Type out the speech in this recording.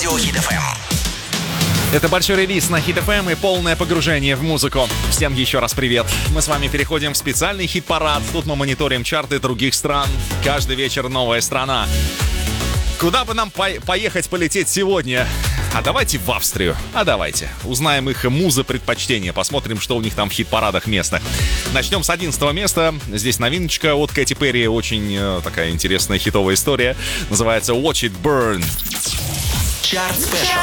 Радио Хит FM. Это большой релиз на Хит FM и полное погружение в музыку. Всем еще раз привет. Мы с вами переходим в специальный хит-парад. Тут мы мониторим чарты других стран. Каждый вечер новая страна. Куда бы нам поехать, полететь сегодня? А давайте в Австрию. А давайте. Узнаем их муза-предпочтения. Посмотрим, что у них там в хит-парадах места. Начнем с 11 места. Здесь новиночка от Кэти Перри. Очень такая интересная хитовая история. Называется Watch It Burn. Чарт Спешл.